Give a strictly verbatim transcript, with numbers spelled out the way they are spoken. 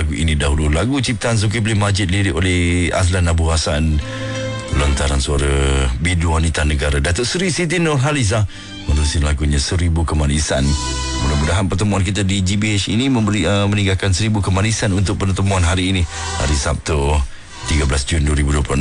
lagu ini dahulu. Lagu ciptaan Zulkifli Majid, lirik oleh Azlan Abu Hassan, lantaran suara bidu wanita negara Datuk Seri Siti Nurhaliza menerusi lagunya Seribu Kemanisan. Mudah-mudahan pertemuan kita di G B H ini memberi, uh, meninggalkan seribu kemanisan untuk pertemuan hari ini, hari Sabtu tiga belas Jun dua ribu dua puluh enam.